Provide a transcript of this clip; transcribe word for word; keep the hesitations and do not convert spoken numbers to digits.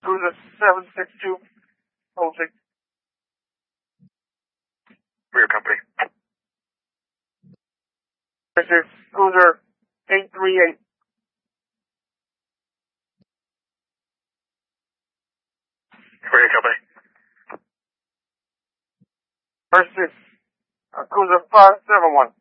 Cruiser seven six two, hold six. Rear company. Cruiser eight three eight. Rear company. Versus uh, Cruiser five seven one.